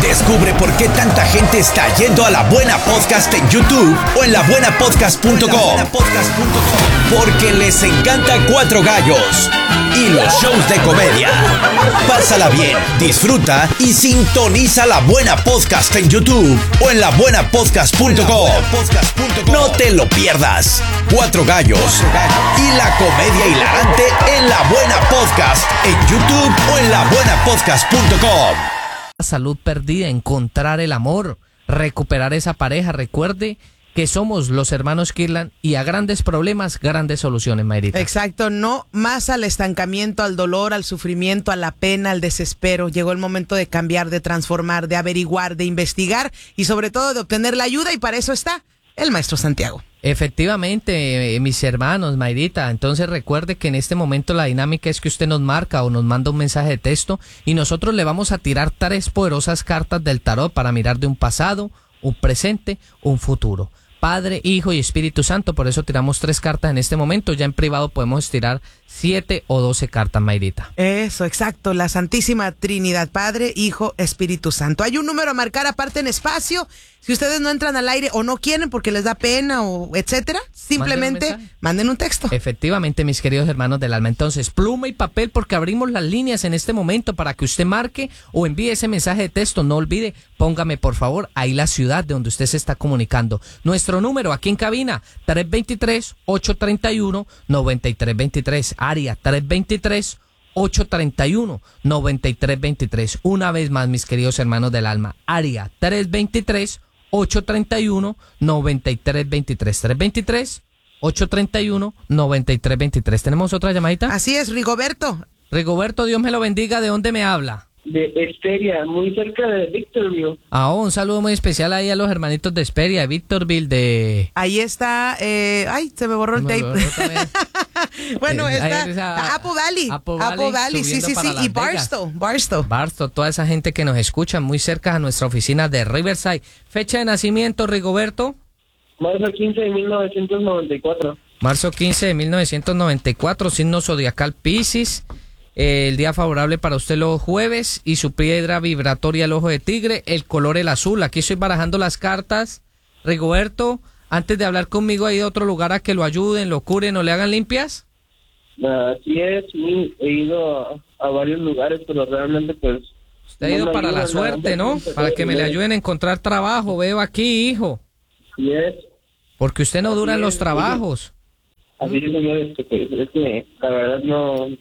Descubre por qué tanta gente está yendo a La Buena Podcast en YouTube o en labuenapodcast.com. Porque les encanta Cuatro Gallos y los shows de comedia. Pásala bien, disfruta y sintoniza La Buena Podcast en YouTube o en labuenapodcast.com. No te lo pierdas. Cuatro Gallos y la comedia hilarante en La Buena Podcast en YouTube o en labuenapodcast.com. Salud perdida, encontrar el amor, recuperar esa pareja. Recuerde que somos los hermanos Kirlan y a grandes problemas, grandes soluciones, Mayrita. Exacto, no más al estancamiento, al dolor, al sufrimiento, a la pena, al desespero. Llegó el momento de cambiar, de transformar, de averiguar, de investigar y sobre todo de obtener la ayuda, y para eso está el maestro Santiago. Efectivamente, mis hermanos, Mayrita, entonces recuerde que en este momento la dinámica es que usted nos marca o nos manda un mensaje de texto y nosotros le vamos a tirar 3 poderosas cartas del tarot para mirar de un pasado, un presente, un futuro. Padre, Hijo y Espíritu Santo, por eso tiramos 3 cartas en este momento. Ya en privado podemos tirar 7 o 12 cartas, Mayrita. Eso, exacto, la Santísima Trinidad, Padre, Hijo, Espíritu Santo. Hay un número a marcar aparte en espacio. Si ustedes no entran al aire o no quieren porque les da pena o etcétera, simplemente manden un texto. Efectivamente, mis queridos hermanos del alma. Entonces, pluma y papel, porque abrimos las líneas en este momento para que usted marque o envíe ese mensaje de texto. No olvide, póngame por favor ahí la ciudad de donde usted se está comunicando. Nuestro número aquí en cabina, 323-831-9323. Área 323-831-9323. Una vez más, mis queridos hermanos del alma. Área 323-831-9323. 323-831-9323. ¿Tenemos otra llamadita? Así es, Rigoberto. Rigoberto, Dios me lo bendiga. ¿De dónde me habla? De Esperia, muy cerca de Victorville. Un saludo muy especial ahí a los hermanitos de Esperia, de Victorville, de... Ahí está, ay, se me borró el tape. Bueno, está Apple Valley, sí, y Barstow, toda esa gente que nos escucha muy cerca a nuestra oficina de Riverside. Fecha de nacimiento, Rigoberto. Marzo 15 de 1994. Marzo 15 de 1994, signo zodiacal Piscis. El día favorable para usted los jueves y su piedra vibratoria el ojo de tigre, el color el azul. Aquí estoy barajando las cartas. Rigoberto, antes de hablar conmigo, ¿ha ido a otro lugar a que lo ayuden, lo curen o le hagan limpias? Así es, sí, he ido a varios lugares, pero realmente pues... Usted ha ido para la suerte, ¿no? Para que me le ayuden a encontrar trabajo, veo aquí, hijo. Así es. Porque usted no dura en los trabajos. Así es, señor, es que la verdad no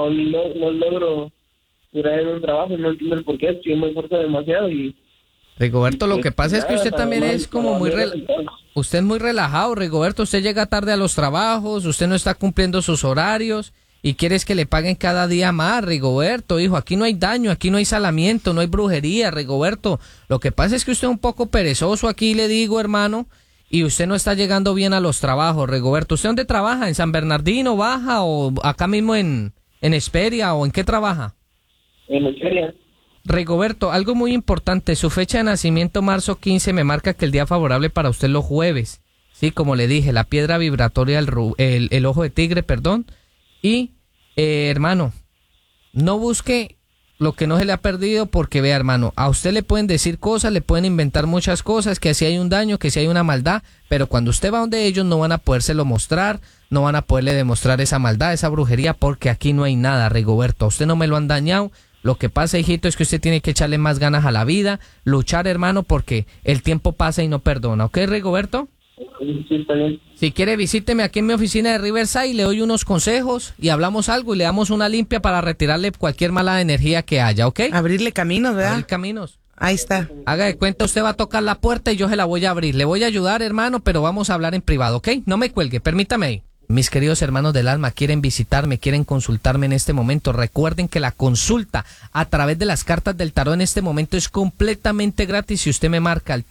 logro durar en un trabajo, no entiendo el por qué, estoy me esfuerzo demasiado y... Rigoberto, lo que pasa es que usted también es como muy... Usted es muy relajado, Rigoberto, usted llega tarde a los trabajos, usted no está cumpliendo sus horarios y quieres que le paguen cada día más, Rigoberto, hijo, aquí no hay daño, aquí no hay salamiento, no hay brujería, Rigoberto. Lo que pasa es que usted es un poco perezoso aquí, le digo, hermano, y usted no está llegando bien a los trabajos, Rigoberto. ¿Usted dónde trabaja? ¿En San Bernardino, Baja o acá mismo en Esperia o en qué trabaja? En Esperia. Rigoberto, algo muy importante, su fecha de nacimiento, marzo 15, me marca que el día favorable para usted los jueves. Sí, como le dije, la piedra vibratoria, el ojo de tigre, perdón. Y, hermano, no busque lo que no se le ha perdido porque, vea, hermano, a usted le pueden decir cosas, le pueden inventar muchas cosas, que si hay un daño, que si hay una maldad, pero cuando usted va donde ellos no van a podérselo mostrar, no van a poderle demostrar esa maldad, esa brujería, porque aquí no hay nada, Rigoberto. A usted no me lo han dañado. Lo que pasa, hijito, es que usted tiene que echarle más ganas a la vida, luchar, hermano, porque el tiempo pasa y no perdona. ¿Ok, Rigoberto? Sí, está bien. Si quiere, visíteme aquí en mi oficina de Riverside, le doy unos consejos y hablamos algo y le damos una limpia para retirarle cualquier mala energía que haya, ¿ok? Abrirle caminos, ¿verdad? Abrir caminos. Ahí está. Haga de cuenta, usted va a tocar la puerta y yo se la voy a abrir. Le voy a ayudar, hermano, pero vamos a hablar en privado, ¿ok? No me cuelgue, permítame ahí. Mis queridos hermanos del alma, quieren visitarme, quieren consultarme en este momento. Recuerden que la consulta a través de las cartas del tarot en este momento es completamente gratis. Si usted me marca al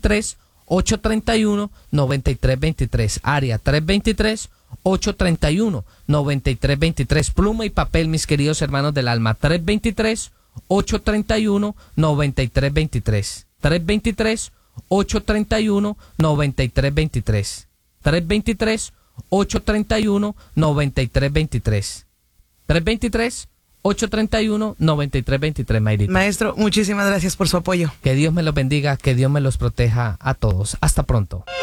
323-831-9323, área 323-831-9323, pluma y papel, mis queridos hermanos del alma, 323-831-9323, 323-831-9323, 323-831-9323, 831-9323, Mayrita. Maestro, muchísimas gracias por su apoyo. Que Dios me los bendiga, que Dios me los proteja a todos. Hasta pronto.